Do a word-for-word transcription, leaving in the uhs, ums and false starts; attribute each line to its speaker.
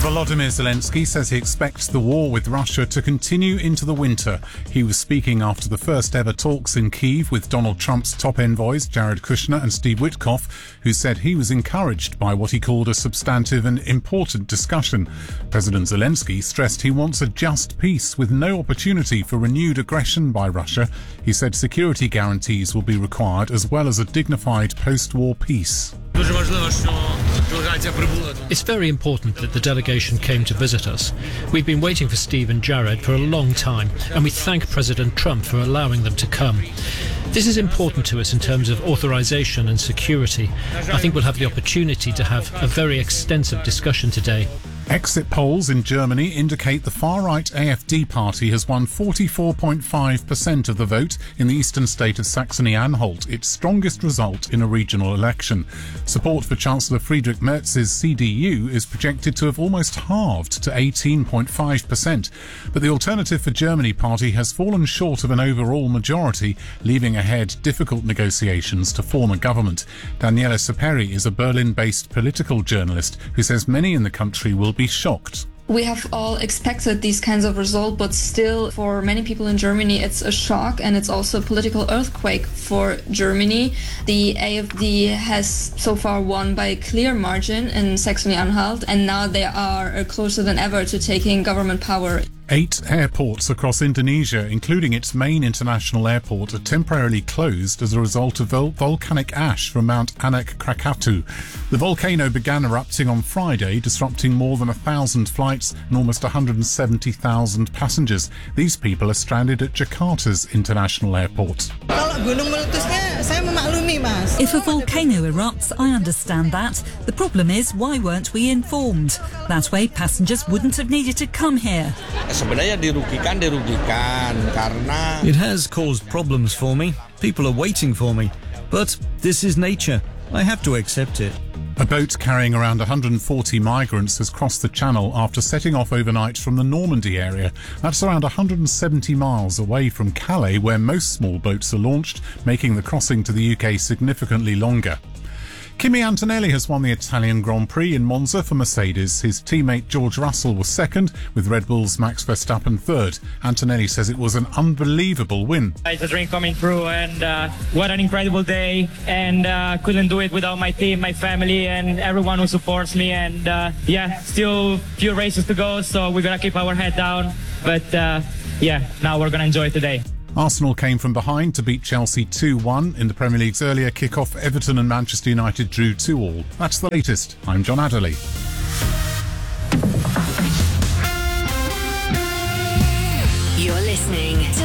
Speaker 1: Volodymyr Zelensky says he expects the war with Russia to continue into the winter. He was speaking after the first ever talks in Kyiv with Donald Trump's top envoys Jared Kushner and Steve Witkoff, who said he was encouraged by what he called a substantive and important discussion. President Zelensky stressed he wants a just peace with no opportunity for renewed aggression by Russia. He said security guarantees will be required as well as a dignified post-war peace.
Speaker 2: It's very important that the delegation came to visit us. We've been waiting for Steve and Jared for a long time, and we thank President Trump for allowing them to come. This is important to us in terms of authorization and security. I think we'll have the opportunity to have a very extensive discussion today.
Speaker 1: Exit polls in Germany indicate the far-right A F D party has won forty-four point five percent of the vote in the eastern state of Saxony-Anhalt, its strongest result in a regional election. Support for Chancellor Friedrich Merz's C D U is projected to have almost halved to eighteen point five percent, but the Alternative for Germany party has fallen short of an overall majority, leaving ahead difficult negotiations to form a government. Daniela Saperi is a Berlin-based political journalist who says many in the country will be shocked.
Speaker 3: We have all expected these kinds of results, but still for many people in Germany it's a shock, and it's also a political earthquake for Germany. The A F D has so far won by a clear margin in Saxony-Anhalt, and now they are closer than ever to taking government power.
Speaker 1: Eight airports across Indonesia, including its main international airport, are temporarily closed as a result of vol- volcanic ash from Mount Anak Krakatau. The volcano began erupting on Friday, disrupting more than a thousand flights and almost one hundred seventy thousand passengers. These people are stranded at Jakarta's international airport.
Speaker 4: If a volcano erupts, I understand that. The problem is, why weren't we informed? That way, passengers wouldn't have needed to come here.
Speaker 5: It has caused problems for me. People are waiting for me. But this is nature. I have to accept it.
Speaker 1: A boat carrying around one hundred forty migrants has crossed the Channel after setting off overnight from the Normandy area. That's around one hundred seventy miles away from Calais, where most small boats are launched, making the crossing to the U K significantly longer. Kimi Antonelli has won the Italian Grand Prix in Monza for Mercedes. His teammate George Russell was second, with Red Bull's Max Verstappen third. Antonelli says it was an unbelievable win.
Speaker 6: It's a dream coming true, and uh, what an incredible day, and uh, couldn't do it without my team, my family, and everyone who supports me. And uh, yeah, still a few races to go, so we're going to keep our head down. But uh, yeah, now we're going to enjoy today.
Speaker 1: Arsenal came from behind to beat Chelsea two one. In the Premier League's earlier kick-off, Everton and Manchester United drew two all. That's the latest. I'm John Adderley.
Speaker 7: You're listening to